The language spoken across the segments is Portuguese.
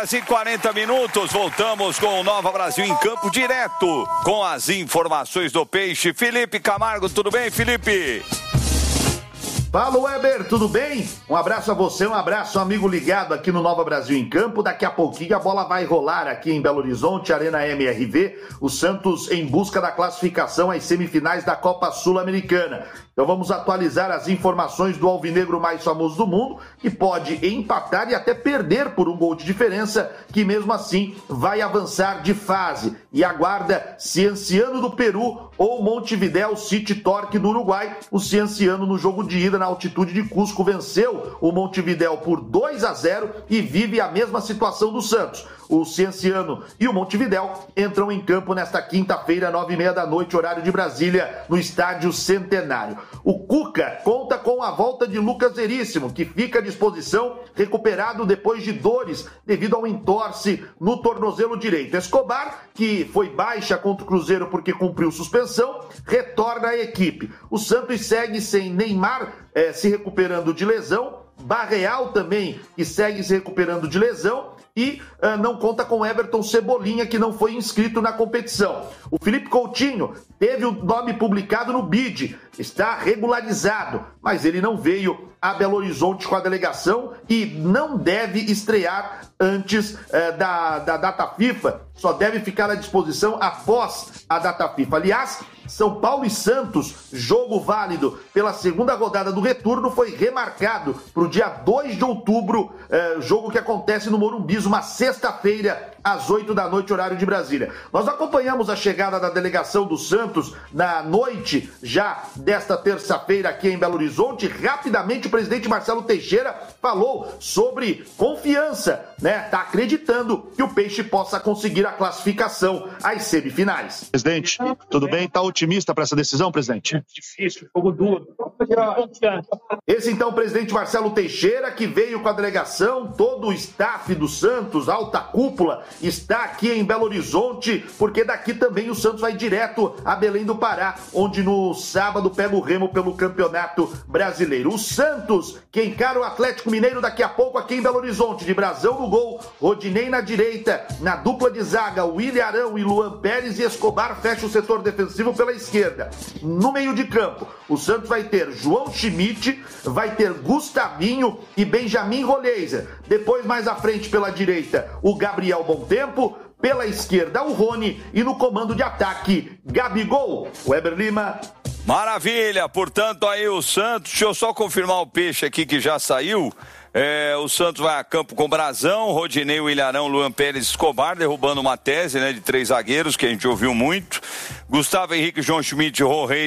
horas e 40 minutos, voltamos com o Nova Brasil em campo direto com as informações do Peixe. Felipe Camargo, tudo bem, Felipe? Fala, Weber, tudo bem? Um abraço a você, um abraço, amigo ligado aqui no Nova Brasil em Campo. Daqui a pouquinho a bola vai rolar aqui em Belo Horizonte, Arena MRV. O Santos em busca da classificação às semifinais da Copa Sul-Americana. Então vamos atualizar as informações do alvinegro mais famoso do mundo, que pode empatar e até perder por um gol de diferença, que mesmo assim vai avançar de fase. E aguarda Cienciano do Peru ou Montevideo City Torque do Uruguai. O Cienciano no jogo de ida na altitude de Cusco venceu o Montevideo por 2-0 e vive a mesma situação do Santos. O Cienciano e o Montevideo entram em campo nesta quinta-feira, 9h30 da noite, horário de Brasília, no Estádio Centenário. O Cuca conta com a volta de Lucas Veríssimo, que fica à disposição, recuperado depois de dores devido ao entorse no tornozelo direito. Escobar, que foi baixa contra o Cruzeiro porque cumpriu suspensão, retorna à equipe. O Santos segue sem Neymar se recuperando de lesão, Barreal também, que segue se recuperando de lesão, e não conta com Everton Cebolinha, que não foi inscrito na competição. O Felipe Coutinho teve o nome publicado no BID, está regularizado, mas ele não veio a Belo Horizonte com a delegação e não deve estrear antes da data FIFA, só deve ficar à disposição após a data FIFA. Aliás, São Paulo e Santos, jogo válido pela segunda rodada do retorno, foi remarcado para o dia 2 de outubro, jogo que acontece no Morumbi, uma sexta-feira, às 8 da noite, horário de Brasília. Nós acompanhamos a chegada da delegação do Santos na noite já desta terça-feira aqui em Belo Horizonte. Rapidamente o presidente Marcelo Teixeira falou sobre confiança, né? Tá acreditando que o Peixe possa conseguir a classificação às semifinais. Presidente, tudo bem? Tá otimista para essa decisão, presidente? Difícil, fogo duro. Esse então o presidente Marcelo Teixeira, que veio com a delegação, todo o staff do Santos, alta cúpula, está aqui em Belo Horizonte, porque daqui também o Santos vai direto a Belém do Pará, onde no sábado pega o Remo pelo Campeonato Brasileiro. O Santos, que encara o Atlético Mineiro daqui a pouco aqui em Belo Horizonte, de Brasão no gol, Rodinei na direita, na dupla de zaga, William Arão e Luan Pérez, e Escobar fecha o setor defensivo pela esquerda. No meio de campo, o Santos vai ter João Schmidt, vai ter Gustavinho e Benjamin Roleiser. Depois, mais à frente pela direita, o Gabriel Tempo, pela esquerda o Rony e no comando de ataque, Gabigol. Weber Lima. Maravilha, portanto aí o Santos, deixa eu só confirmar o Peixe aqui que já saiu. O Santos vai a campo com Brazão, Rodinei, Ilharão, Luan Pérez, Escobar, derrubando uma tese, né, de 3 zagueiros, que a gente ouviu muito. Gustavo Henrique, João Schmidt,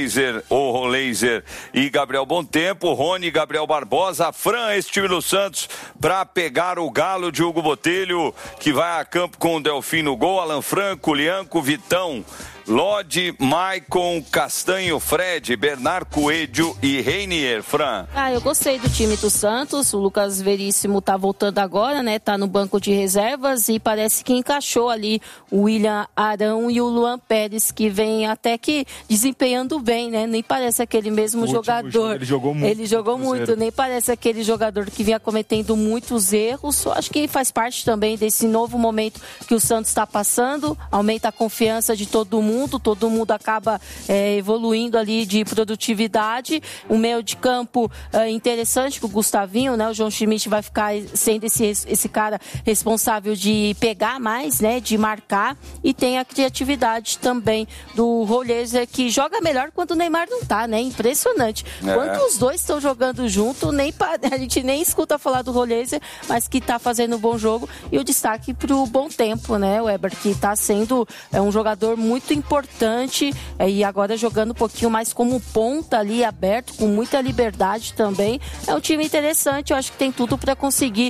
Roleiser e Gabriel Tempo, Rony, Gabriel Barbosa, Fran, esse time do Santos, para pegar o Galo de Hugo Botelho, que vai a campo com o Delfim no gol, Alan Franco, Lianco, Vitão, Lodi, Maicon, Castanho, Fred, Bernard Coelho e Reinier. Fran. Eu gostei do time do Santos. O Lucas Veríssimo tá voltando agora, né? Tá no banco de reservas e parece que encaixou ali o William Arão e o Luan Pérez, que vem até que desempenhando bem, né? Nem parece aquele mesmo jogador. Ele jogou muito. Ele jogou muito, nem parece aquele jogador que vinha cometendo muitos erros. Acho que faz parte também desse novo momento que o Santos está passando. Aumenta a confiança de todo mundo acaba evoluindo ali de produtividade. O meio de campo interessante com o Gustavinho, né? O João Schmidt vai ficar sendo esse cara responsável de pegar mais, né? De marcar, e tem a criatividade também do Roleiser, que joga melhor quando o Neymar não tá, né? Impressionante. Quando os dois estão jogando junto, a gente nem escuta falar do Roleiser, mas que tá fazendo um bom jogo. E o destaque pro Tempo, né? O Weber, que tá sendo um jogador muito importante, e agora jogando um pouquinho mais como ponta ali, aberto, com muita liberdade também. É um time interessante, eu acho que tem tudo para conseguir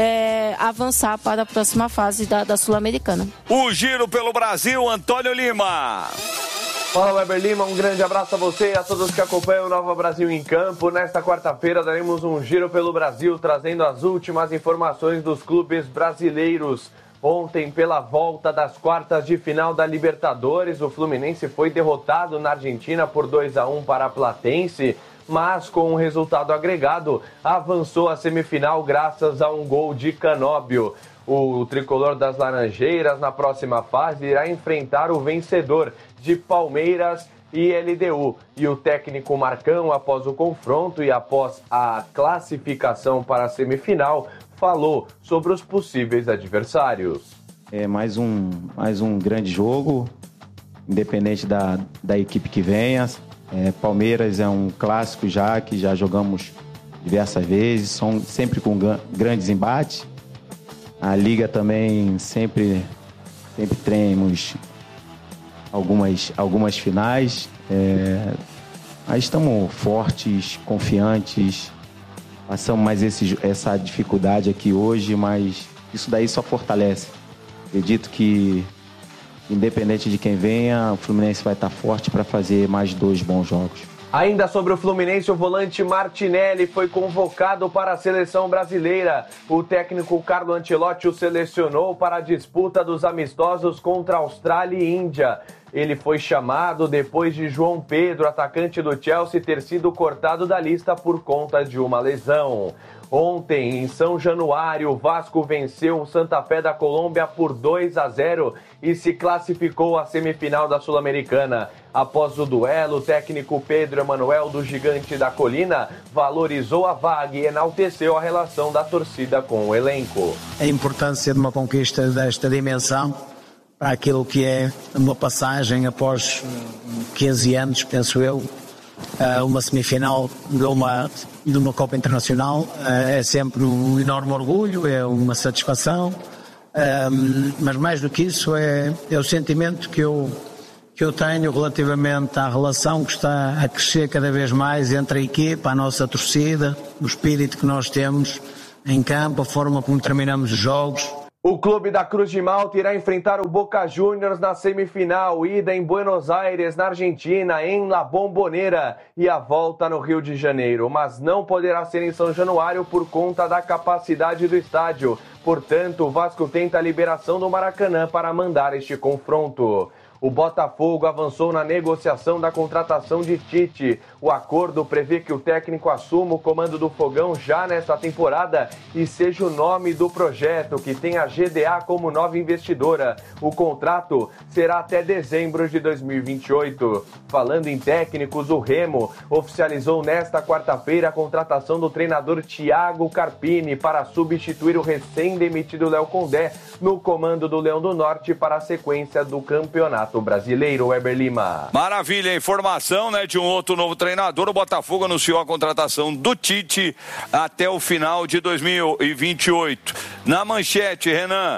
avançar para a próxima fase da Sul-Americana. O giro pelo Brasil, Antônio Lima. Fala, Weber Lima, um grande abraço a você e a todos que acompanham o Nova Brasil em Campo. Nesta quarta-feira daremos um giro pelo Brasil, trazendo as últimas informações dos clubes brasileiros. Ontem, pela volta das quartas de final da Libertadores, o Fluminense foi derrotado na Argentina por 2-1 para a Platense. mas com um resultado agregado, avançou à semifinal graças a um gol de Canóbio. O tricolor das Laranjeiras, na próxima fase, irá enfrentar o vencedor de Palmeiras e LDU. E o técnico Marcão, após o confronto e após a classificação para a semifinal, falou sobre os possíveis adversários. É mais um grande jogo, independente da equipe que venha. Palmeiras é um clássico que já jogamos diversas vezes, são sempre com grandes embates. A Liga também sempre temos algumas finais. Aí estamos fortes, confiantes. Passamos mais essa dificuldade aqui hoje, mas isso daí só fortalece. Acredito que, independente de quem venha, o Fluminense vai estar forte para fazer mais 2 bons jogos. Ainda sobre o Fluminense, o volante Martinelli foi convocado para a seleção brasileira. O técnico Carlo Ancelotti o selecionou para a disputa dos amistosos contra Austrália e Índia. Ele foi chamado depois de João Pedro, atacante do Chelsea, ter sido cortado da lista por conta de uma lesão. Ontem, em São Januário, o Vasco venceu o Santa Fé da Colômbia por 2-0 e se classificou à semifinal da Sul-Americana. Após o duelo, o técnico Pedro Emanuel, do Gigante da Colina, valorizou a vaga e enalteceu a relação da torcida com o elenco. A importância de uma conquista desta dimensão para aquilo que é uma passagem após 15 anos, penso eu, uma semifinal de uma Copa Internacional é sempre um enorme orgulho, é uma satisfação, mas mais do que isso é o sentimento que eu tenho relativamente à relação que está a crescer cada vez mais entre a equipa, a nossa torcida, o espírito que nós temos em campo, a forma como terminamos os jogos. O clube da Cruz de Malta irá enfrentar o Boca Juniors na semifinal, ida em Buenos Aires, na Argentina, em La Bombonera, e a volta no Rio de Janeiro, mas não poderá ser em São Januário por conta da capacidade do estádio. Portanto, o Vasco tenta a liberação do Maracanã para mandar este confronto. O Botafogo avançou na negociação da contratação de Tite. O acordo prevê que o técnico assuma o comando do Fogão já nesta temporada e seja o nome do projeto, que tem a GDA como nova investidora. O contrato será até dezembro de 2028. Falando em técnicos, o Remo oficializou nesta quarta-feira a contratação do treinador Thiago Carpini para substituir o recém-demitido Léo Condé no comando do Leão do Norte para a sequência do Campeonato Brasileiro. Weber Lima. Maravilha, a informação, né, de um outro novo treinador. O Botafogo anunciou a contratação do Tite até o final de 2028. Na manchete, Renan,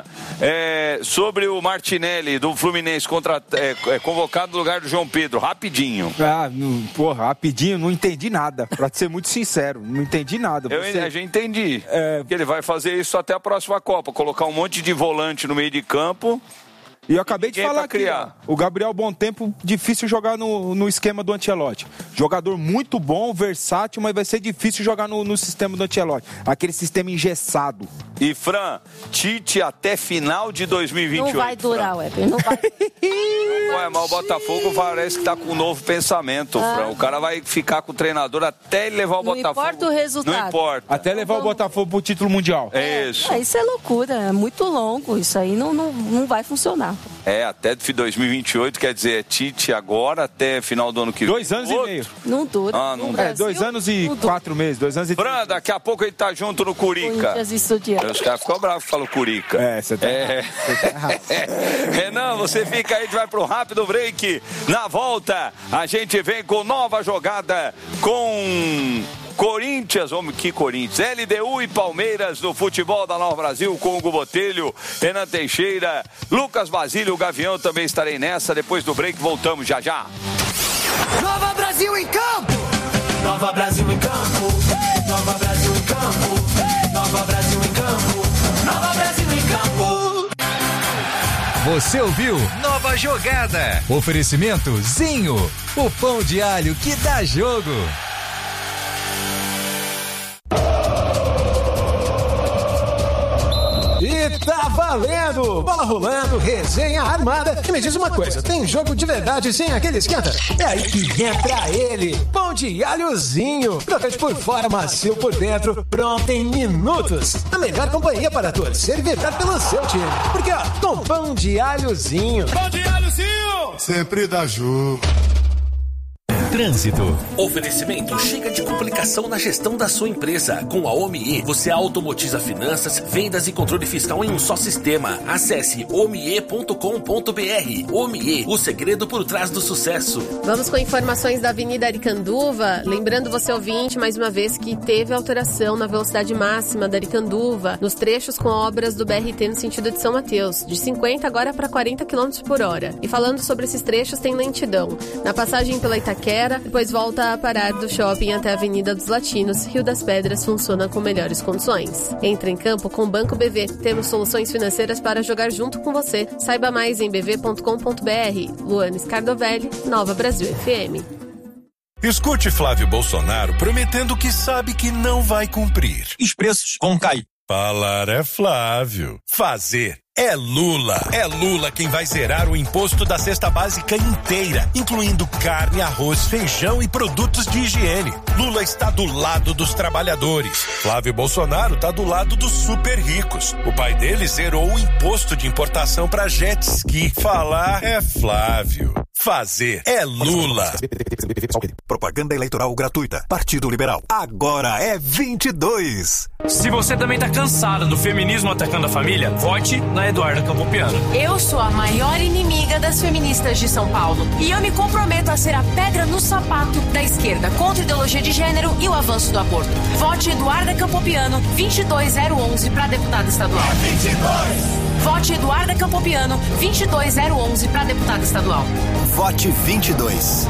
sobre o Martinelli do Fluminense convocado no lugar do João Pedro, rapidinho. Rapidinho, não entendi nada, pra ser muito sincero, não entendi nada. Eu já entendi, que ele vai fazer isso até a próxima Copa, colocar um monte de volante no meio de campo. E eu acabei de falar aqui, o Gabriel Bontempo, difícil jogar no esquema do Ancelotti. Jogador muito bom, versátil, mas vai ser difícil jogar no sistema do Ancelotti. Aquele sistema engessado. E Fran, Tite até final de 2028. Não vai durar, Weber, não vai. Ué, mas o Botafogo parece que tá com um novo pensamento, Fran. O cara vai ficar com o treinador até ele levar o Botafogo. Não importa o resultado. Não importa. Até levar o Botafogo pro título mundial. É isso. Isso é loucura, é muito longo. Isso aí não vai funcionar. Até 2028, quer dizer, Tite agora até final do ano que vem. 2 anos e meio. Não dura. Não Brasil, 2 anos e 4 meses, 2 anos e 3 Fran, daqui a pouco ele tá junto no Curica. Os caras ficam bravos que falam Curica. Você tá errado. Renan, você fica aí, a gente vai pro rápido break. Na volta, a gente vem com nova jogada com Corinthians, que Corinthians? LDU e Palmeiras do futebol da Nova Brasil, com Hugo Botelho, Renan Teixeira, Lucas Basílio, o Gavião, também estarei nessa. Depois do break, voltamos já já. Nova Brasil em campo! Nova Brasil em campo! Nova Brasil em campo! Nova Brasil em campo! Nova Brasil em campo! Você ouviu Nova Jogada. Oferecimento Zinho, o pão de alho que dá jogo. E Tá valendo! Bola rolando, resenha armada. E me diz uma coisa, tem jogo de verdade sem aquele esquenta? É aí que entra ele, pão de alhozinho. Crocante por fora, macio por dentro, pronto em minutos. A melhor companhia para torcer e vibrar pelo seu time. Porque, ó, com pão de alhozinho. Pão de alhozinho! Sempre dá jogo. Trânsito. Oferecimento chega de complicação na gestão da sua empresa. Com a OMIE, você automatiza finanças, vendas e controle fiscal em um só sistema. Acesse omie.com.br. OMIE, o segredo por trás do sucesso. Vamos com informações da Avenida Aricanduva. Lembrando você, ouvinte, mais uma vez que teve alteração na velocidade máxima da Aricanduva, nos trechos com obras do BRT no sentido de São Mateus, de 50 agora para 40 km por hora. E falando sobre esses trechos, tem lentidão na passagem pela Itaquera, depois volta a parar do shopping até a Avenida dos Latinos. Rio das Pedras funciona com melhores condições. Entra em campo com o Banco BV. Temos soluções financeiras para jogar junto com você. Saiba mais em bv.com.br. Luana Scardovelli, Nova Brasil FM. Escute Flávio Bolsonaro prometendo que sabe que não vai cumprir. Os preços vão cair. Falar é Flávio. Fazer é Lula. É Lula quem vai zerar o imposto da cesta básica inteira, incluindo carne, arroz, feijão e produtos de higiene. Lula está do lado dos trabalhadores. Flávio Bolsonaro está do lado dos super ricos. O pai dele zerou o imposto de importação para jet ski. Falar é Flávio. Fazer é Lula. Propaganda eleitoral gratuita. Partido Liberal. Agora é 22. Se você também tá cansado do feminismo atacando a família, vote na Eduarda Campopiano. Eu sou a maior inimiga das feministas de São Paulo. E eu me comprometo a ser a pedra no sapato da esquerda contra a ideologia de gênero e o avanço do aborto. Vote Eduarda Campopiano, 22011 para deputada estadual. 22. Vote Eduarda Campopiano, 22011 para deputada estadual. Vote 22.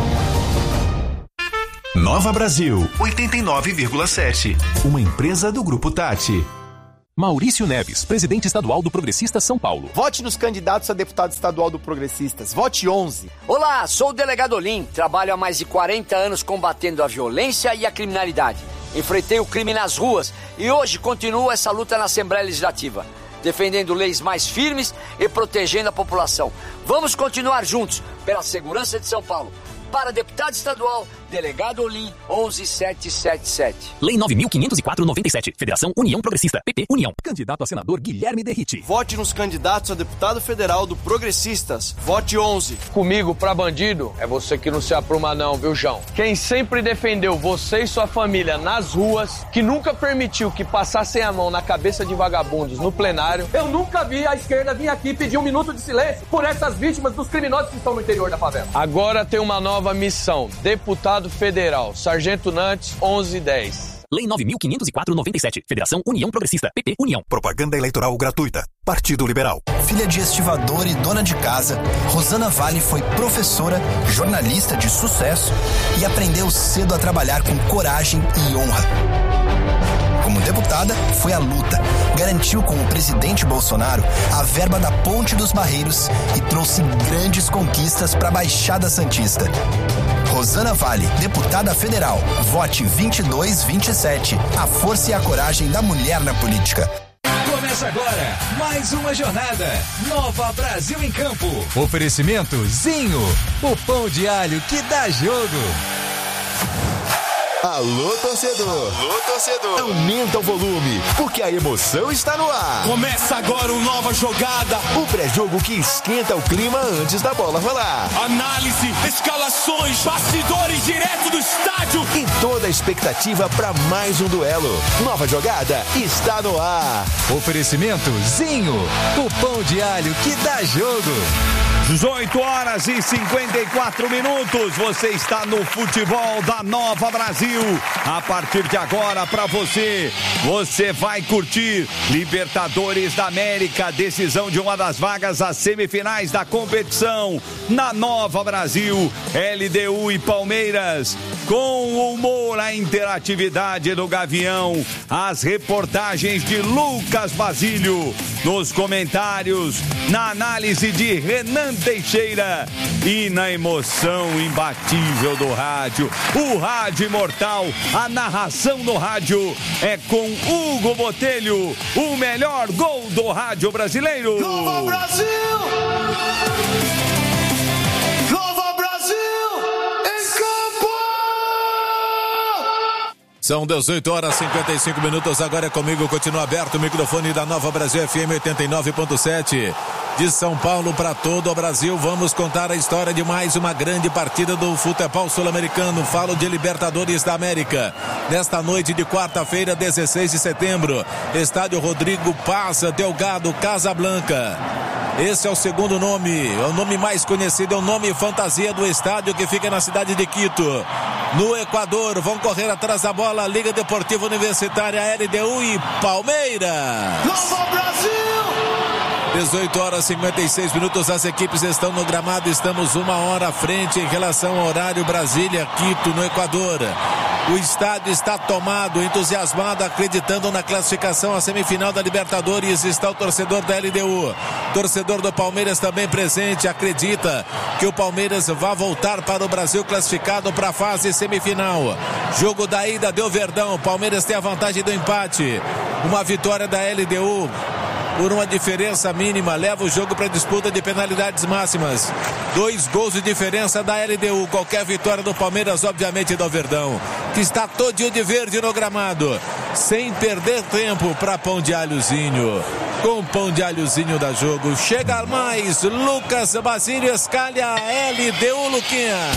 Nova Brasil, 89,7. Uma empresa do Grupo Tati. Maurício Neves, presidente estadual do Progressistas São Paulo. Vote nos candidatos a deputado estadual do Progressistas. Vote 11. Olá, sou o delegado Olim. Trabalho há mais de 40 anos combatendo a violência e a criminalidade. Enfrentei o crime nas ruas e hoje continuo essa luta na Assembleia Legislativa, defendendo leis mais firmes e protegendo a população. Vamos continuar juntos pela segurança de São Paulo. Para deputado estadual, delegado Olim, 11777. Lei 9.504/97. Federação União Progressista. PP União. Candidato a senador Guilherme Derrite. Vote nos candidatos a deputado federal do Progressistas. Vote 11. Comigo, pra bandido, é você que não se apruma não, viu, João? Quem sempre defendeu você e sua família nas ruas, que nunca permitiu que passassem a mão na cabeça de vagabundos no plenário. Eu nunca vi a esquerda vir aqui pedir 1 minuto de silêncio por essas vítimas dos criminosos que estão no interior da favela. Agora tem uma nova missão. Deputado federal, Sargento Nantes, 1110. Lei 9.504/97. Federação União Progressista. PP União. Propaganda eleitoral gratuita. Partido Liberal. Filha de estivador e dona de casa, Rosana Vale foi professora, jornalista de sucesso e aprendeu cedo a trabalhar com coragem e honra. Como deputada, foi à luta, garantiu com o presidente Bolsonaro a verba da Ponte dos Barreiros e trouxe grandes conquistas para a Baixada Santista. Rosana Vale, deputada federal. Vote 2227. A força e a coragem da mulher na política. Começa agora mais uma jornada. Nova Brasil em Campo. Oferecimento Zinho, o pão de alho que dá jogo. Alô, torcedor! Alô, torcedor! Aumenta o volume, porque a emoção está no ar. Começa agora uma nova jogada. O pré-jogo que esquenta o clima antes da bola rolar. Análise, escalações, bastidores direto do estádio. E toda a expectativa para mais um duelo. Nova jogada está no ar. Oferecimento Zinho, o pão de alho que dá jogo. 18h54. Você está no futebol da Nova Brasil. A partir de agora, para você vai curtir Libertadores da América, decisão de uma das vagas às semifinais da competição na Nova Brasil. LDU e Palmeiras, com o humor, a interatividade do Gavião, as reportagens de Lucas Basílio, nos comentários, na análise de Renan Teixeira. E na emoção imbatível do rádio, o rádio imortal, a narração no rádio é com Hugo Botelho, o melhor gol do rádio brasileiro. Nova Brasil! Nova Brasil! Em campo! São 18 horas e 55 minutos, agora é comigo, continua aberto o microfone da Nova Brasil FM 89.7. De São Paulo para todo o Brasil, vamos contar a história de mais uma grande partida do futebol sul-americano. Falo de Libertadores da América. Nesta noite de quarta-feira, 16 de setembro, estádio Rodrigo Paz Delgado, Casablanca. Esse é o segundo nome, é o nome mais conhecido, é o nome fantasia do estádio que fica na cidade de Quito, no Equador. Vão correr atrás da bola, Liga Deportiva Universitária, LDU e Palmeiras. Nova Brasil! 18 horas e 56 minutos, as equipes estão no gramado, estamos uma hora à frente em relação ao horário Brasília, Quito, no Equador. O estádio está tomado, entusiasmado, acreditando na classificação à semifinal da Libertadores. Está o torcedor da LDU. Torcedor do Palmeiras também presente, acredita que o Palmeiras vai voltar para o Brasil classificado para a fase semifinal. Jogo da ida deu Verdão, o Palmeiras tem a vantagem do empate. Uma vitória da LDU por uma diferença mínima, leva o jogo para disputa de penalidades máximas. 2 gols de diferença da LDU. Qualquer vitória do Palmeiras, obviamente, do Verdão, que está todinho de verde no gramado, sem perder tempo para Pão de Alhozinho. Com Pão de Alhozinho da jogo, chega mais Lucas Basílio, escalha LDU, Luquinha.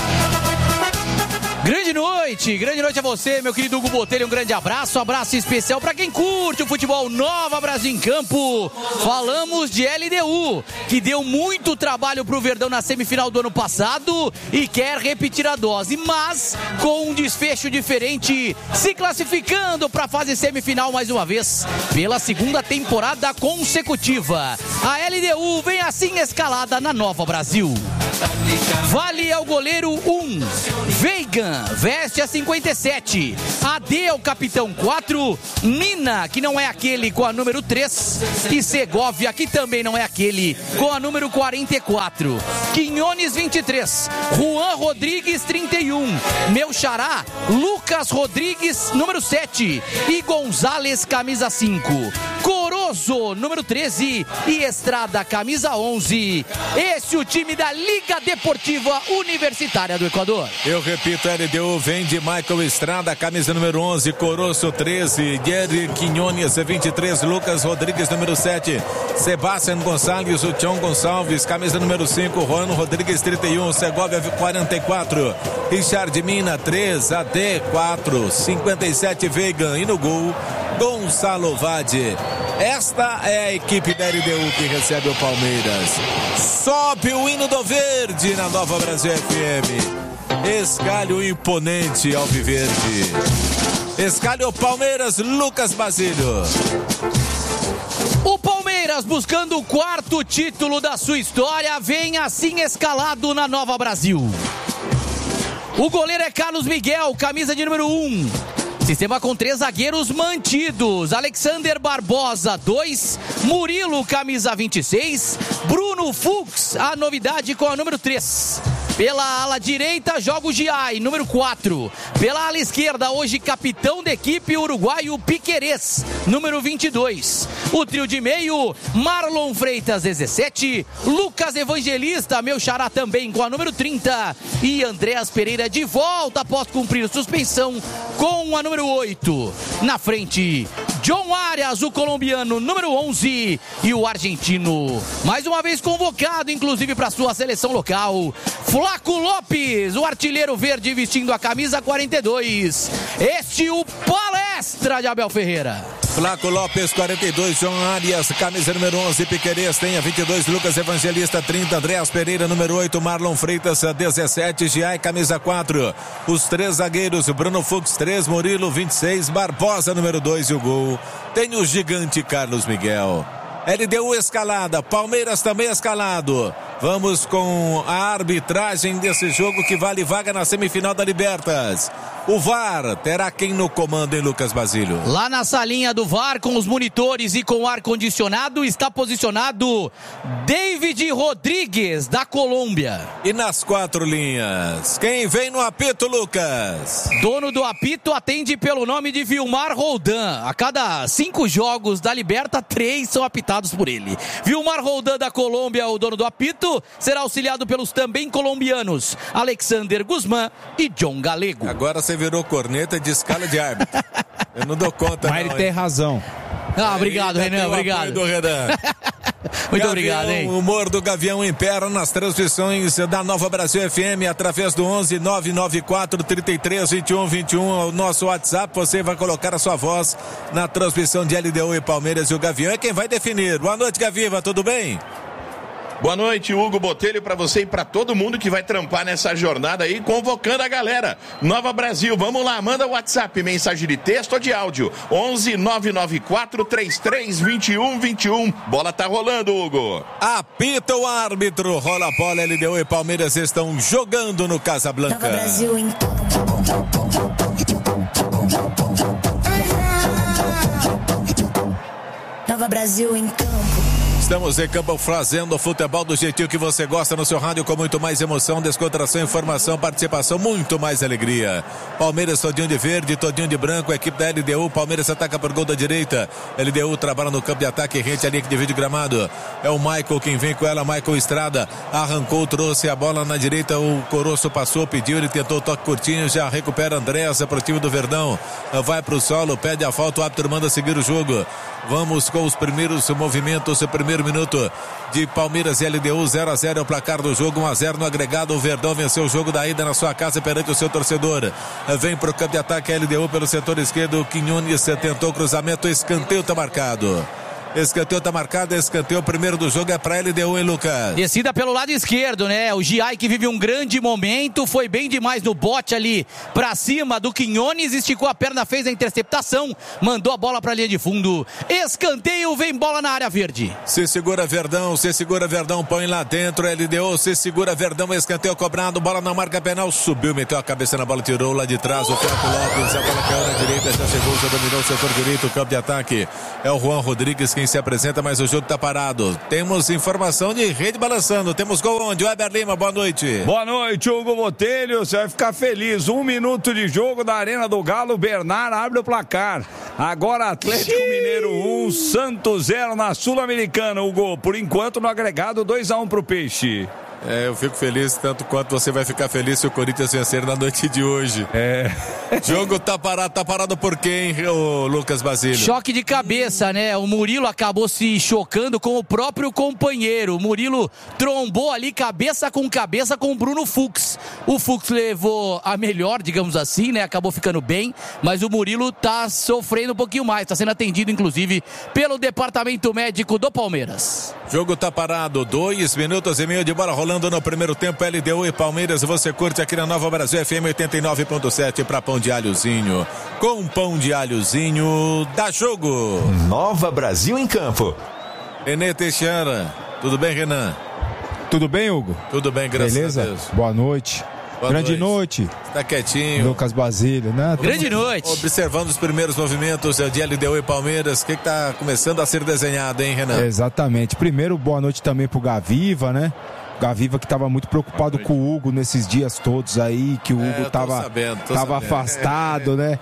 Grande noite a você, meu querido Hugo Botelho, um grande abraço especial para quem curte o futebol. Nova Brasil em campo. Falamos de LDU, que deu muito trabalho pro Verdão na semifinal do ano passado e quer repetir a dose, mas com um desfecho diferente, se classificando para a fase semifinal mais uma vez, pela segunda temporada consecutiva. A LDU vem assim escalada na Nova Brasil. Vale é o goleiro 1, Veigan veste a 57, AD é o capitão 4, Mina, que não é aquele, com a número 3, e Segovia, que também não é aquele, com a número 44, Quinones 23, Juan Rodrigues 31, meu xará Lucas Rodrigues número 7 e Gonzalez camisa 5, Corozo número 13 e Estrada camisa 11. Esse é o time da Liga Deportiva Universitária do Equador. Eu repito, a LDU vem de Michael Estrada, camisa número 11, Corozo 13, Jerry Quinones 23, Lucas Rodrigues número 7, Sebastián Gonçalves, o Tião Gonçalves, camisa número 5, Juan Rodrigues 31, Segovia 44, Richard Mina 3, AD 4, 57 Veigan e no gol, Gonçalo Vade. Esta é a equipe da LDU que recebe o Palmeiras. Sobe o hino do verde na Nova Brasil FM. Escalho imponente alviverde. Escalho Palmeiras, Lucas Basílio. O Palmeiras, buscando o 4º título da sua história, vem assim escalado na Nova Brasil. O goleiro é Carlos Miguel, camisa de número 1. Sistema com 3 zagueiros mantidos. Alexander Barbosa, 2. Murilo, camisa 26. Bruno Fux, a novidade com a número 3. Pela ala direita, joga o Giai, número 4. Pela ala esquerda, hoje capitão da equipe, uruguaio Piquerez, número 22. O trio de meio, Marlon Freitas, 17. Lucas Evangelista, meu xará também com a número 30. E Andréas Pereira de volta após cumprir suspensão com a número 8. Na frente, John Arias, o colombiano, número 11. E o argentino, mais uma vez convocado, inclusive para sua seleção local, Flaco Lopes, o artilheiro verde vestindo a camisa 42. Este o palestra de Abel Ferreira. Flaco Lopes, 42, João Arias, camisa número 11, Piquerez tem a 22, Lucas Evangelista, 30, Andréas Pereira, número 8, Marlon Freitas, 17, Giai, camisa 4. Os 3 zagueiros, Bruno Fux, 3, Murilo, 26, Barbosa, número 2 e o gol. Tem o gigante Carlos Miguel. LDU escalada, Palmeiras também escalado. Vamos com a arbitragem desse jogo que vale vaga na semifinal da Libertas. O VAR terá quem no comando, hein, Lucas Basílio? Lá na salinha do VAR, com os monitores e com o ar-condicionado, está posicionado David Rodrigues, da Colômbia. E nas 4 linhas, quem vem no apito, Lucas? Dono do apito atende pelo nome de Vilmar Roldan. A cada 5 jogos da Liberta, 3 são apitados por ele. Vilmar Roldan, da Colômbia, o dono do apito, será auxiliado pelos também colombianos Alexander Guzmán e John Galego. Agora você virou corneta de escala de árbitro. Eu não dou conta, mas ele tem razão. Obrigado, Renan, obrigado. Muito obrigado, hein? O humor do Gavião impera nas transmissões da Nova Brasil FM através do 11-994-33-21-21, o nosso WhatsApp. Você vai colocar a sua voz na transmissão de LDU e Palmeiras, e o Gavião é quem vai definir. Boa noite, Gaviva, tudo bem? Boa noite, Hugo Botelho, para você e para todo mundo que vai trampar nessa jornada aí, convocando a galera. Nova Brasil, vamos lá, manda o WhatsApp, mensagem de texto ou de áudio, 11-994-33-21-21. Bola tá rolando, Hugo. Apita o árbitro, rola a bola, LDU e Palmeiras estão jogando no Casablanca. Nova Brasil em Nova Brasil em campo. Estamos em campo fazendo o futebol do jeitinho que você gosta no seu rádio, com muito mais emoção, descontração, informação, participação, muito mais alegria. Palmeiras todinho de verde, todinho de branco, a equipe da LDU. Palmeiras ataca por gol da direita. LDU trabalha no campo de ataque, rente a linha que divide gramado. É o Michael quem vem com ela, Michael Estrada. Arrancou, trouxe a bola na direita, o Coroço passou, pediu, ele tentou o toque curtinho, já recupera Andréasa para o time do Verdão. Vai para o solo, pede a falta, o árbitro manda seguir o jogo. Vamos com os primeiros movimentos, o primeiro minuto de Palmeiras e LDU, 0-0 é o placar do jogo, 1-0 no agregado. O Verdão venceu o jogo da ida na sua casa perante o seu torcedor. Vem pro campo de ataque a LDU pelo setor esquerdo. Quinones tentou cruzamento, escanteio tá marcado. Escanteio tá marcado, escanteio primeiro do jogo é pra LDU, hein, Lucas? Descida pelo lado esquerdo, né? O Giai, que vive um grande momento, foi bem demais no bote ali pra cima do Quinones, esticou a perna, fez a interceptação, mandou a bola pra linha de fundo. Escanteio, vem bola na área verde. Se segura Verdão, põe lá dentro, LDU, se segura Verdão, escanteio cobrado, bola na marca penal, subiu, meteu a cabeça na bola, tirou lá de trás o Franco Lopes, a bola caiu na direita, já chegou, já dominou o setor direito, o campo de ataque. É o Juan Rodrigues quem se apresenta, mas o jogo tá parado. Temos informação de rede balançando. Temos gol onde? Weber Lima, boa noite. Boa noite, Hugo Botelho. Você vai ficar feliz. 1 minuto de jogo da Arena do Galo. Bernard abre o placar. Agora Atlético Mineiro 1, Santos 0 na Sul-Americana. Hugo, por enquanto no agregado 2-1 pro Peixe. Eu fico feliz tanto quanto você vai ficar feliz se o Corinthians vencer na noite de hoje. Jogo tá parado por quem, o Lucas Basílio? Choque de cabeça, né? O Murilo acabou se chocando com o próprio companheiro. O Murilo trombou ali cabeça com o Bruno Fux. O Fux levou a melhor, digamos assim, né? Acabou ficando bem, mas o Murilo tá sofrendo um pouquinho mais, tá sendo atendido inclusive pelo departamento médico do Palmeiras. Jogo tá parado, 2 minutos e meio de bola rolando no primeiro tempo, LDU e Palmeiras. Você curte aqui na Nova Brasil FM 89.7 para Pão de Alhozinho. Com Pão de Alhozinho, dá jogo. Nova Brasil em campo. René Teixeira, tudo bem, Renan? Tudo bem, Hugo? Tudo bem, graças Beleza? a Deus. Boa noite. Grande noite. Tá quietinho. Lucas Basílio, né? Grande noite. Observando os primeiros movimentos de LDU e Palmeiras, o que tá começando a ser desenhado, hein, Renan? Exatamente. Primeiro, boa noite também pro Gaviva, né? Gaviva que estava muito preocupado com o Hugo nesses dias todos aí, que o Hugo estava afastado, né?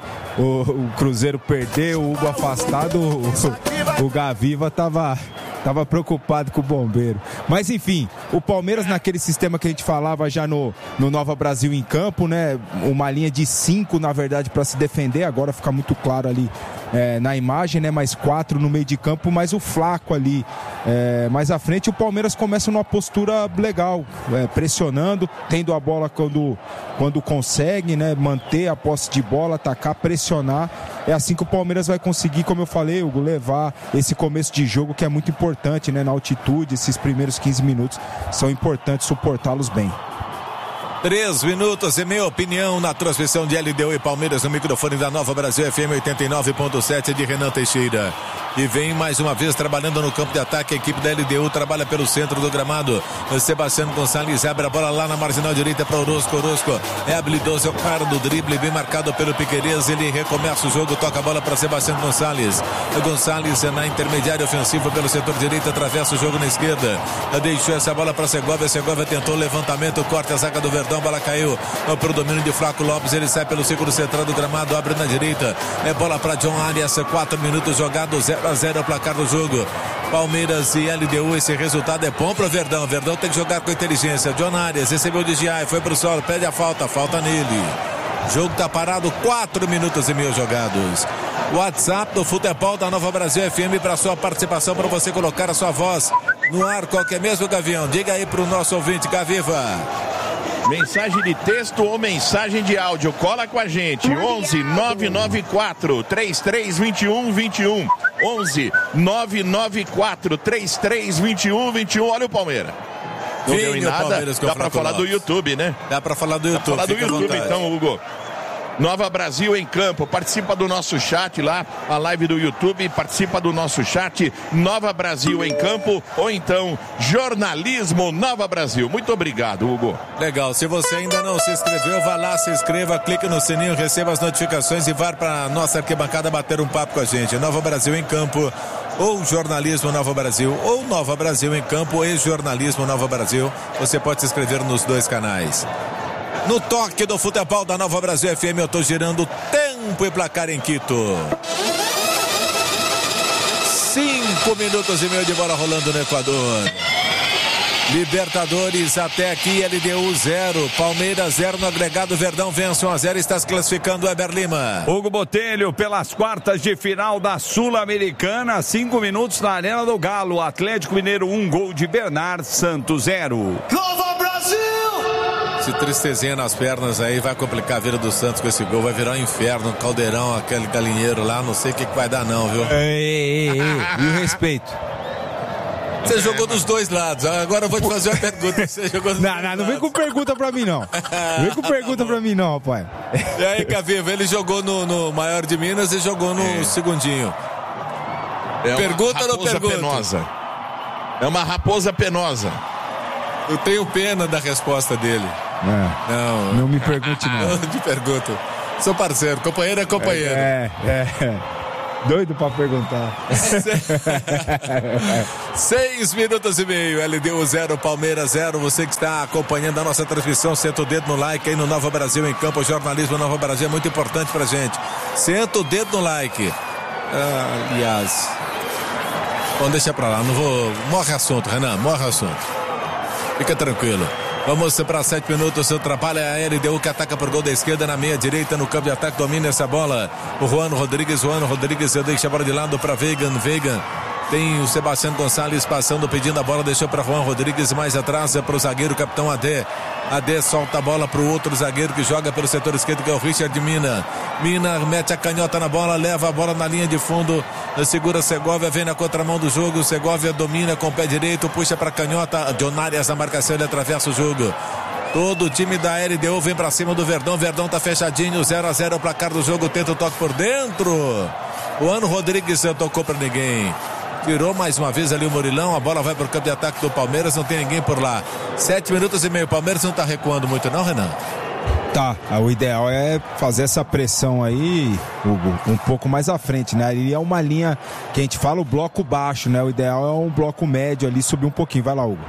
O Cruzeiro perdeu, o Hugo afastado, o Gaviva estava preocupado com o Bombeiro. Mas enfim, o Palmeiras naquele sistema que a gente falava já no Nova Brasil em campo, né? Uma linha de 5, na verdade, para se defender, agora fica muito claro ali na imagem, né? Mais 4 no meio de campo, mais o Flaco ali mais à frente. O Palmeiras começa numa postura legal, pressionando, tendo a bola quando consegue, né? Manter a posse de bola, atacar, pressionar. É assim que o Palmeiras vai conseguir, como eu falei, Hugo, levar esse começo de jogo que é muito importante, né? Na altitude, esses primeiros 15 minutos são importantes, suportá-los bem. 3 minutos e meia, opinião na transmissão de LDU e Palmeiras no microfone da Nova Brasil FM 89.7 de Renan Teixeira. e vem mais uma vez trabalhando no campo de ataque. A equipe da LDU trabalha pelo centro do gramado. Sebastião Gonçalves abre a bola lá na marginal direita para Orozco. Orozco é habilidoso, é o cara do drible, bem marcado pelo Piquerez. Ele recomeça o jogo, toca a bola para Sebastião Gonçalves. Gonçalves é na intermediária ofensiva pelo setor direito, atravessa o jogo na esquerda. Deixou essa bola para Segovia. Segovia tentou o levantamento, corta a zaga do Verdão, a bola caiu para o domínio de Flaco Lopes. Ele sai pelo círculo central do gramado, abre na direita. É bola para John Arias, 4 minutos jogados, 0-0 é o placar do jogo. Palmeiras e LDU, esse resultado é bom para o Verdão. Verdão tem que jogar com inteligência. John Arias recebeu de Giai, foi pro solo, pede a falta nele. O jogo tá parado, 4 minutos e meio jogados. WhatsApp do Futebol da Nova Brasil FM para sua participação, para você colocar a sua voz no ar, qualquer mesmo, Gavião. Diga aí pro nosso ouvinte, Gaviva. Mensagem de texto ou mensagem de áudio, cola com a gente. 11 994 3321 21. 11 994 3321 21. Olha o Palmeiras. Não deu em nada. Dá pra falar do YouTube, né? Dá pra falar do YouTube. Dá pra falar do YouTube, então, Hugo. Nova Brasil em Campo, participa do nosso chat lá, a live do YouTube, participa do nosso chat, Nova Brasil em Campo, ou então Jornalismo Nova Brasil. Muito obrigado, Hugo. Legal, se você ainda não se inscreveu, vá lá, se inscreva, clique no sininho, receba as notificações e vá para nossa arquibancada bater um papo com a gente. Nova Brasil em Campo, ou Jornalismo Nova Brasil, ou Nova Brasil em Campo e Jornalismo Nova Brasil. Você pode se inscrever nos 2 canais. No toque do futebol da Nova Brasil FM, eu tô girando tempo e placar em Quito. 5 minutos e meio de bola rolando no Equador. Libertadores até aqui, LDU 0, Palmeiras 0 no agregado. Verdão vence 1-0, está se classificando o Eber Lima. Hugo Botelho pelas quartas de final da Sul-Americana, 5 minutos na Arena do Galo. Atlético Mineiro 1, gol de Bernard, Santos 0. Nova Brasil! Esse tristezinha nas pernas aí vai complicar a vida do Santos com esse gol, vai virar um inferno, um caldeirão, aquele galinheiro lá, não sei o que vai dar não, viu? Ei, e o respeito? Você jogou dos dois lados, agora eu vou te fazer uma pergunta. Você jogou dos dois lados. Não vem com pergunta pra mim não. Não vem com pergunta pra mim não, rapaz. E aí, Caviva, ele jogou no maior de Minas e jogou no segundinho. Pergunta ou não pergunta? Penosa. É uma raposa penosa. Eu tenho pena da resposta dele. Não me pergunte não. Não te pergunto. Sou parceiro, companheiro é companheiro. Doido pra perguntar. 6 minutos e meio, LDU 0, Palmeiras 0. Você que está acompanhando a nossa transmissão, senta o dedo no like aí no Nova Brasil em Campo. O jornalismo Nova Brasil é muito importante pra gente. Senta o dedo no like. Aliás, bom, deixa pra lá, não vou. Morre assunto, Renan, morre assunto. Fica tranquilo. Vamos para 7 minutos, o trabalho é a LDU que ataca por gol da esquerda na meia direita no campo de ataque, domina essa bola. O Juan Rodrigues deixa a bola de lado para Veigan. Tem o Sebastião Gonçalves passando, pedindo a bola, deixou para Juan Rodrigues, mais atrás para o zagueiro, capitão Adé. Adé solta a bola para o outro zagueiro que joga pelo setor esquerdo, que é o Richard Mina. Mina mete a canhota na bola, leva a bola na linha de fundo, segura Segovia, vem na contramão do jogo. Segovia domina com o pé direito, puxa para a canhota. John Arias na marcação, ele atravessa o jogo. Todo o time da LDU vem para cima do Verdão. Verdão tá fechadinho, 0-0 o placar do jogo, tenta o toque por dentro. O Juan Rodrigues tocou para ninguém. Tirou mais uma vez ali o Murilão, a bola vai para o campo de ataque do Palmeiras, não tem ninguém por lá. 7 minutos e meio, o Palmeiras não está recuando muito não, Renan? Tá, o ideal é fazer essa pressão aí, Hugo, um pouco mais à frente, né? Ali é uma linha que a gente fala o bloco baixo, né? O ideal é um bloco médio ali, subir um pouquinho, vai lá, Hugo.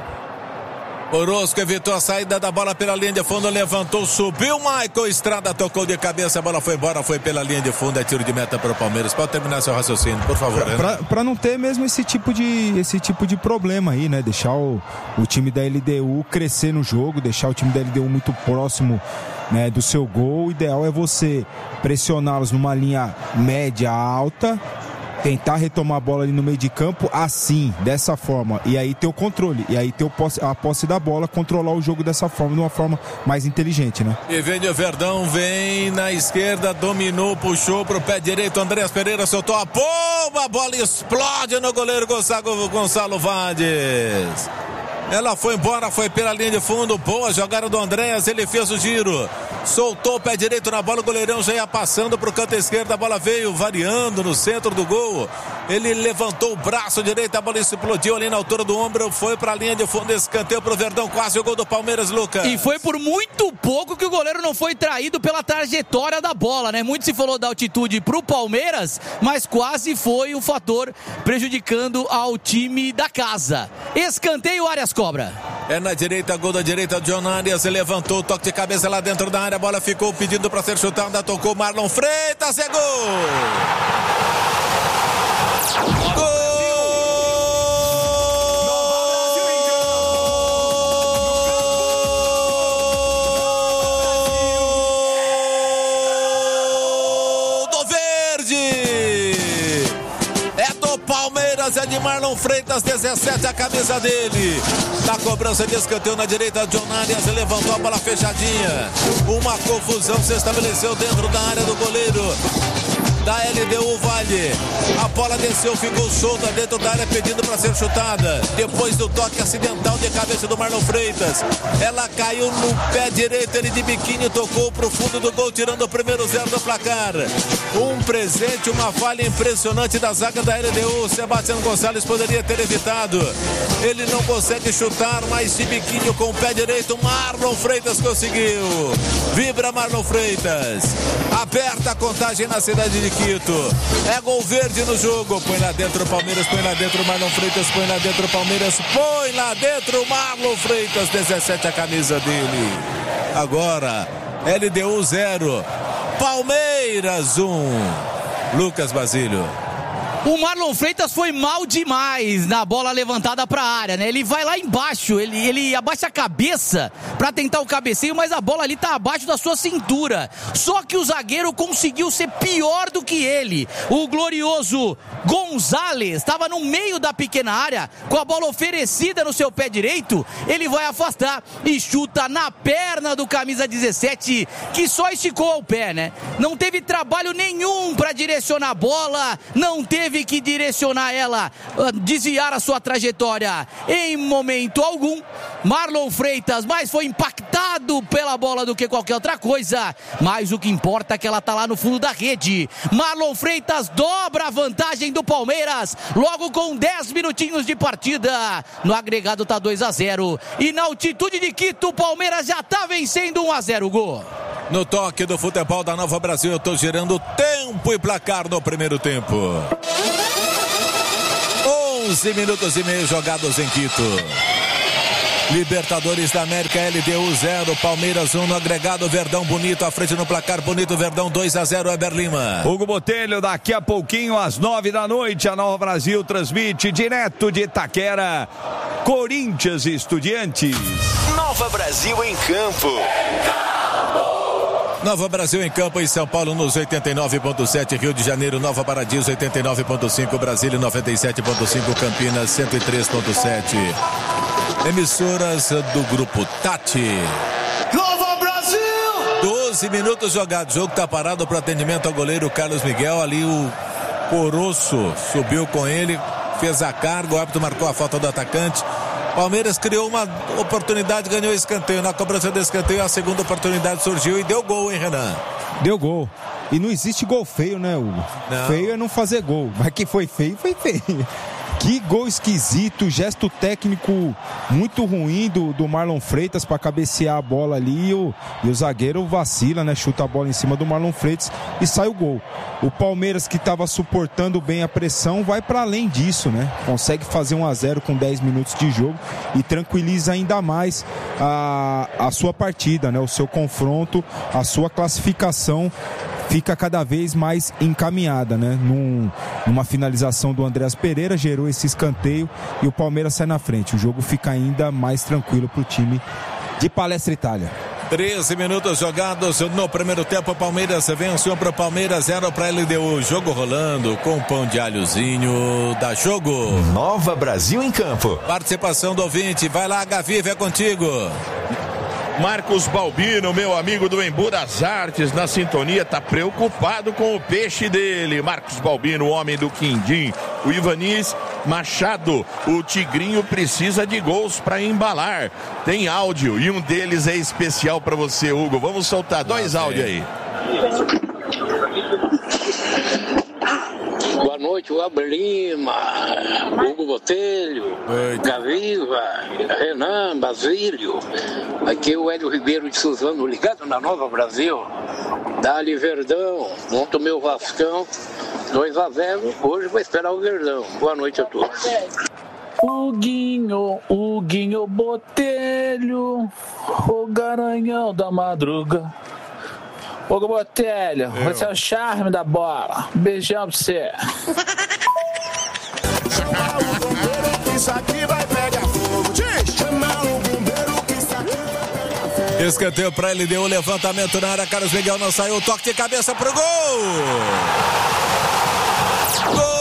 Orozco evitou a saída da bola pela linha de fundo, levantou, subiu, Michael Estrada tocou de cabeça, a bola foi embora, foi pela linha de fundo, é tiro de meta para o Palmeiras. Pode terminar seu raciocínio, por favor. Para não ter mesmo esse tipo de problema aí, né? Deixar o time da LDU crescer no jogo, deixar o time da LDU muito próximo, né, do seu gol. O ideal é você pressioná-los numa linha média alta, tentar retomar a bola ali no meio de campo, assim, dessa forma, e aí ter o controle, e aí ter a posse da bola, controlar o jogo dessa forma, de uma forma mais inteligente, né? E vem o Verdão, vem na esquerda, dominou, puxou pro pé direito, Andréas Pereira soltou a bomba, a bola explode no goleiro Gonçalo Vandes. Ela foi embora, foi pela linha de fundo, boa jogada do Andréas, ele fez o giro, soltou o pé direito na bola, o goleirão já ia passando pro canto esquerdo, a bola veio variando no centro do gol, Ele levantou o braço direito, a bola explodiu ali na altura do ombro, foi pra linha de fundo, escanteio pro Verdão, quase o gol do Palmeiras, Lucas. E foi por muito pouco que o goleiro não foi traído pela trajetória da bola, né? Muito se falou da altitude pro Palmeiras, mas quase foi um fator prejudicando ao time da casa. Escanteio, Arias cobra. É na direita, gol da direita, John Arias levantou o toque de cabeça lá dentro da área, a bola ficou pedindo pra ser chutada, tocou Marlon Freitas, é gol! Gol! É de Marlon Freitas, 17, a camisa dele. Na cobrança de escanteio na direita, John Arias levantou a bola fechadinha. Uma confusão se estabeleceu dentro da área do goleiro da LDU Vale. A bola desceu, ficou solta dentro da área, pedindo para ser chutada. Depois do toque acidental de cabeça do Marlon Freitas, ela caiu no pé direito, ele de biquíni tocou pro fundo do gol, tirando o primeiro 0 do placar. Um presente, uma falha impressionante da zaga da LDU. Sebastião Gonçalves poderia ter evitado. Ele não consegue chutar, mas de biquíni com o pé direito, Marlon Freitas conseguiu. Vibra Marlon Freitas. Aberta a contagem na cidade de Quito. É gol verde no jogo. Põe lá dentro o Palmeiras, põe lá dentro o Marlon Freitas, põe lá dentro o Palmeiras, põe lá dentro o Marlon Freitas, 17 a camisa dele. Agora, LDU 0, Palmeiras 1. Lucas Basílio. O Marlon Freitas foi mal demais na bola levantada para a área, né? Ele vai lá embaixo, ele abaixa a cabeça para tentar o cabeceio, mas a bola ali tá abaixo da sua cintura. Só que o zagueiro conseguiu ser pior do que ele. O glorioso Gonzalez estava no meio da pequena área, com a bola oferecida no seu pé direito. Ele vai afastar e chuta na perna do camisa 17, que só esticou o pé, né? Não teve trabalho nenhum para direcionar a bola, não teve que direcionar ela, desviar a sua trajetória em momento algum. Marlon Freitas mais foi impactado pela bola do que qualquer outra coisa, mas o que importa é que ela tá lá no fundo da rede. Marlon Freitas dobra a vantagem do Palmeiras logo com 10 minutinhos de partida. No agregado tá 2-0 e na altitude de Quito o Palmeiras já tá vencendo 1-0 o gol. No toque do futebol da Nova Brasil, eu tô girando tempo e placar no primeiro tempo. 11 minutos e meio jogados em Quito. Libertadores da América, LDU 0, Palmeiras 1 no agregado, Verdão bonito à frente no placar, bonito Verdão 2-0, Eber Lima. Hugo Botelho, daqui a pouquinho às 9 da noite, a Nova Brasil transmite direto de Itaquera, Corinthians e Estudiantes. Nova Brasil em campo. Nova Brasil em campo em São Paulo nos 89.7, Rio de Janeiro, Nova Paradiso 89.5, Brasília 97.5, Campinas 103.7. Emissoras do Grupo Tati. Nova Brasil! 12 minutos jogados, o jogo tá parado para atendimento ao goleiro Carlos Miguel, ali o Coroço subiu com ele, fez a carga, o árbitro marcou a falta do atacante. Palmeiras criou uma oportunidade, ganhou escanteio. Na cobrança do escanteio, a segunda oportunidade surgiu e deu gol, hein, Renan? Deu gol. E não existe gol feio, né, Hugo? Não. Feio é não fazer gol. Mas que foi feio, foi feio. Que gol esquisito, gesto técnico muito ruim do Marlon Freitas para cabecear a bola ali e o zagueiro vacila, né? Chuta a bola em cima do Marlon Freitas e sai o gol. O Palmeiras, que estava suportando bem a pressão, vai para além disso, né? Consegue fazer 1-0 com 10 minutos de jogo e tranquiliza ainda mais a sua partida, né? O seu confronto, a sua classificação fica cada vez mais encaminhada, né? Numa finalização do Andreas Pereira, gerou esse escanteio e o Palmeiras sai na frente. O jogo fica ainda mais tranquilo para o time de Palestra Itália. 13 minutos jogados no primeiro tempo. Palmeiras vence 1 para o Palmeiras, 0 para a LDU. Jogo rolando com pão de alhozinho. Dá jogo. Nova Brasil em campo. Participação do ouvinte. Vai lá, Gavi, é contigo. Marcos Balbino, meu amigo do Embu das Artes, na sintonia, tá preocupado com o peixe dele. Marcos Balbino, o homem do Quindim. O Ivanis Machado, o Tigrinho precisa de gols para embalar. Tem áudio e um deles é especial para você, Hugo. Vamos soltar 2 áudios aí. Boa noite, o Abel Lima, Hugo Botelho, Gaviva, Renan, Basílio. Aqui é o Hélio Ribeiro de Suzano, ligado na Nova Brasil. Dali Verdão, monta o meu Vascão, 2-0, hoje vou esperar o Verdão. Boa noite a todos. O Guinho Botelho, o Garanhão da Madruga. Ô Botelho, você é o charme da bola. Beijão pra você. Escanteio pra LDU, levantamento na área, Carlos Miguel não saiu, toque de cabeça pro gol! Gol!